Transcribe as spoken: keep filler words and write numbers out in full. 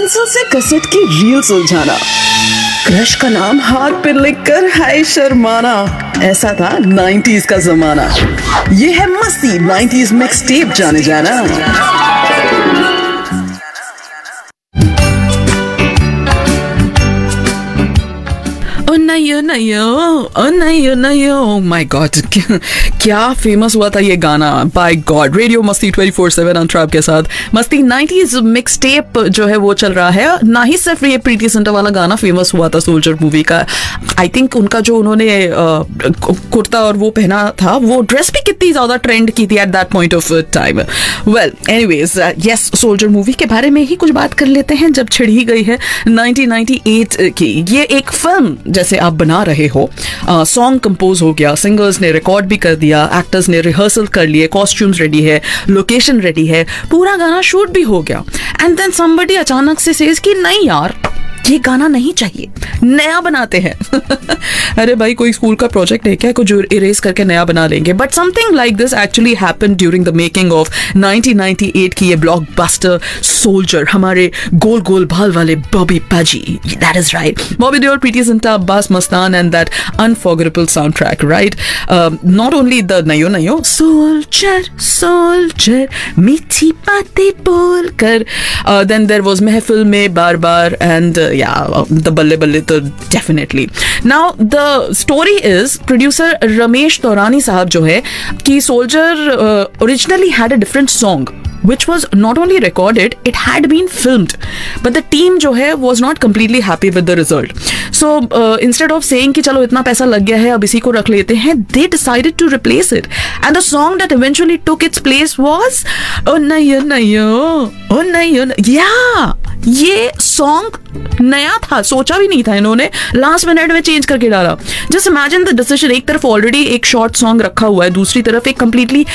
Pencil से cassette की reel सुलझाना, क्रश का नाम हाथ पे लिखकर हाय शर्माना, ऐसा था नाइंटीज़ का जमाना। ये है मस्ती नाइंटीज़ मिक्स टेप जाने जाना। नयो नयो ओ नयो नयो, ओ माय गॉड, क्या फेमस हुआ था ये गाना, बाय गॉड। रेडियो मस्ती ट्वेंटी फोर सेवन अंतराब के साथ मस्ती नाइंटीज़ मिक्स टेप जो है वो चल रहा है। ना ही सिर्फ ये प्रीति जिंटा वाला गाना फेमस हुआ था सोल्जर मूवी का, आई थिंक उनका जो उन्होंने कुर्ता और वो पहना था, वो ड्रेस भी कितनी ज्यादा ट्रेंड की थी at that point of time. Well anyways, yes, soldier movie के बारे में ही कुछ बात कर लेते हैं। जब छिड़ ही गई है नाइनटीन नाइंटी एट की, ये एक फिल्म जैसे आप बना रहे हो, सॉन्ग कंपोज हो गया, सिंगर्स ने रिकॉर्ड भी कर दिया, एक्टर्स ने रिहर्सल कर लिए, कॉस्ट्यूम्स रेडी है, लोकेशन रेडी है, पूरा गाना शूट भी हो गया, एंड देन समबडी अचानक से सेज कि नहीं यार ये गाना नहीं चाहिए, नया बनाते हैं। अरे भाई कोई स्कूल का प्रोजेक्ट है क्या, कुछ इरेज करके नया बना लेंगे। But something like this actually happened during the making of nineteen ninety eight की ये ब्लॉकबस्टर सोल्जर, हमारे गोल गोल बाल वाले बॉबी पाजी, that is right, Bobby Deol, Preity Zinta, Abbas Mastan and that unforgettable sound track, right. Not only the नयो नयो, सोल्जर सोल्जर मीठी बातें बोल कर, देन देयर वाज महफिल में बार बार, and yeah, the balle balle to definitely. Now the story is producer Ramesh Taurani साहब जो है कि Soldier uh, originally had a different song which was not only recorded, it had been filmed, but the team जो है was not completely happy with the result. So uh, instead of saying कि चलो इतना पैसा लग गया है अब इसी को रख लेते हैं, they decided to replace it, and the song that eventually took its place was ओ नयो नयो ओ नयो, yeah, ये सॉन्ग नया था, सोचा भी नहीं था इन्होंने, लास्ट मिनट में चेंज करके डाला। जस्ट इमेजिन द डिसीजन, एक तरफ ऑलरेडी एक शॉर्ट सॉन्ग रखा हुआ है, दूसरी तरफ एक कंप्लीटली